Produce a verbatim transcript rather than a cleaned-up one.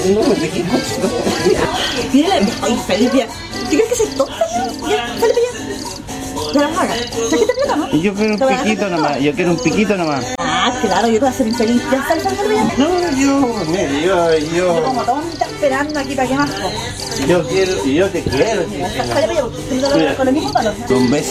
No me dejé mucho. Mira, ay, Felipe, ¿tú crees que soy tonta? Ya, Felipe, ya. Ya las hagas. ¿Trajiste plata, no? Yo quiero un piquito nomás, yo quiero un piquito nomás. Ah, claro, yo te voy a hacer infeliz. Ya, sal, sal, Felipe, ya. No, yo, mira, yo, Yo yo, como tonta esperando aquí para que más. yo quiero, yo te quiero, chiquilla. Felipe, ya, con el mismo palo. Un beso.